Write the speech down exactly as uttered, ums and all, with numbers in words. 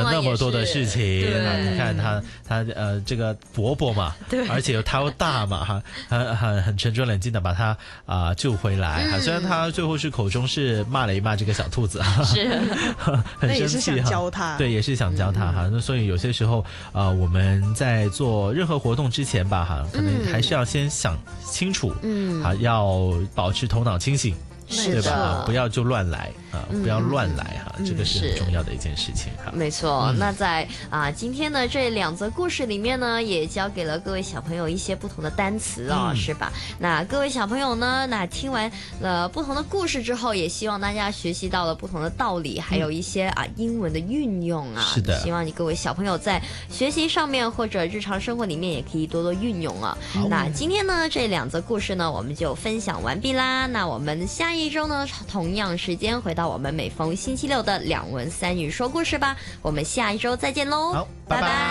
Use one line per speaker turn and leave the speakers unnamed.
那么多的事情，你看他他呃这个伯伯嘛，而且他又大嘛哈，很很很沉着冷静的把他啊、呃、救回来哈、嗯。虽然他最后是口中是骂了一骂这个小兔子，
是
很生气哈，教他，对，也是想教他哈。那、嗯、所以有些时候啊、呃，我们在做任何活动之前吧哈，可能还是要先想清楚，嗯，啊，要保持头脑清醒。
是
的，不要就乱来啊、嗯，不要乱来哈、嗯，这个是很重要的一件事情哈。
没错，嗯、那在啊今天呢这两则故事里面呢，也教给了各位小朋友一些不同的单词哦，嗯、是吧？那各位小朋友呢，那听完了不同的故事之后，也希望大家学习到了不同的道理，还有一些啊英文的运用啊。
是的，
希望你各位小朋友在学习上面或者日常生活里面也可以多多运用啊。那今天呢这两则故事呢，我们就分享完毕啦。那我们下一周呢，同样时间回到我们每逢星期六的两文三语说故事吧。我们下一周再见喽，
好，拜拜。